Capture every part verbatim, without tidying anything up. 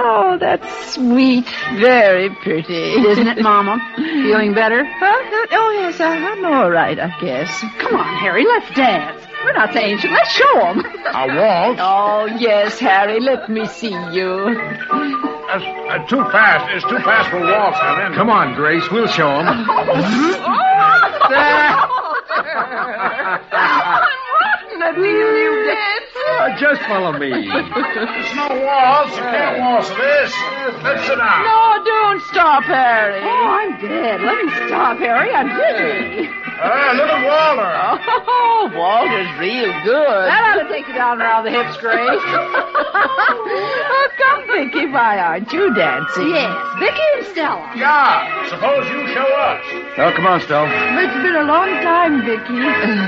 Oh, that's sweet. Very pretty. Isn't it, Mama? Feeling better? Huh? Oh, yes, I, I'm all right, I guess. Come on, Harry, let's dance. We're not saying ancient. Let's show them. A waltz? Oh, yes, Harry, let me see you. That's uh, too fast. It's too fast for a waltz, Helen. Come on, Grace. We'll show him. I'm rotten at these new dance. Uh, just follow me. It's no waltz. You can't waltz this. Let's sit down. No, don't stop, Harry. Oh, I'm dead. Let me stop, Harry. I'm dizzy. Ah, look at Walter. Oh, Walter's real good. That ought to take you down around the hips, Grace. Oh, come, Vicky, why aren't you dancing? Yes, Vicky and Stella. Yeah, suppose you show us. Oh, come on, Stella. It's been a long time, Vicky.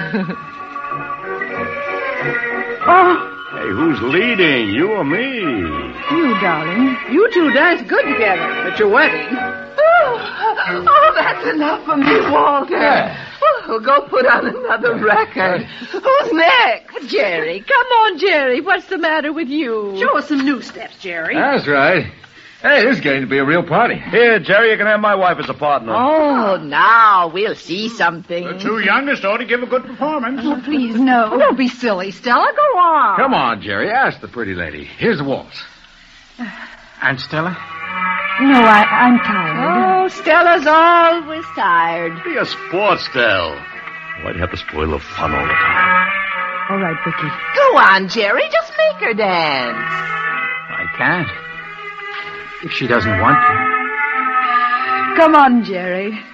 Oh, Hey, who's leading? You or me? you, darling. You two dance good together at your wedding. Oh, oh, that's enough for me, Walter. Yeah. Oh, we'll go put on another record. Who's next? Jerry. Come on, Jerry. What's the matter with you? Show us some new steps, Jerry. That's right. Hey, this is getting to be a real party. Here, Jerry, you can have my wife as a partner. Oh, now we'll see something. The two youngest ought to give a good performance. Oh, please, no. Don't be silly, Stella. Go on. Come on, Jerry. Ask the pretty lady. Here's the waltz. And Stella? No, I, I'm tired. Oh, Stella's always tired. Be a sport, Stell. Why'd you have to spoil the fun all the time? All right, Vicky. Go on, Jerry. Just make her dance. I can't. If she doesn't want to. Come on, Jerry.